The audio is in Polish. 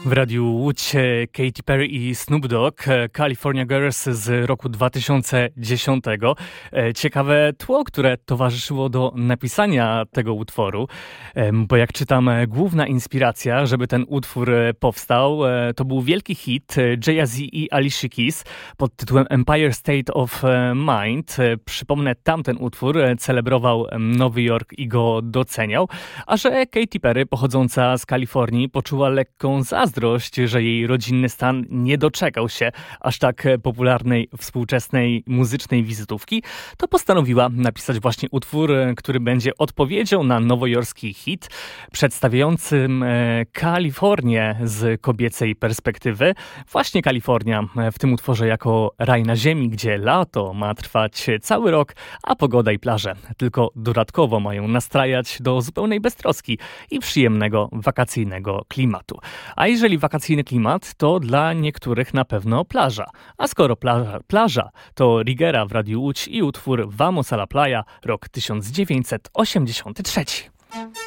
W Radiu Łódź Katy Perry i Snoop Dogg, California Girls z roku 2010. Ciekawe tło, które towarzyszyło do napisania tego utworu, bo jak czytam, główna inspiracja, żeby ten utwór powstał, to był wielki hit Jay-Z i Alicia Keys pod tytułem Empire State of Mind. Przypomnę, tamten utwór celebrował Nowy Jork i go doceniał, a że Katy Perry, pochodząca z Kalifornii, poczuła lekką zazdrość, że jej rodzinny stan nie doczekał się aż tak popularnej współczesnej muzycznej wizytówki, to postanowiła napisać właśnie utwór, który będzie odpowiedzią na nowojorski hit, przedstawiającym Kalifornię z kobiecej perspektywy. Właśnie Kalifornia w tym utworze jako raj na ziemi, gdzie lato ma trwać cały rok, a pogoda i plaże tylko dodatkowo mają nastrajać do zupełnej beztroski i przyjemnego wakacyjnego klimatu. A jeżeli wakacyjny klimat, to dla niektórych na pewno plaża. A skoro plaża, to Rigera w Radiu Łódź i utwór Vamos a la Playa, rok 1983.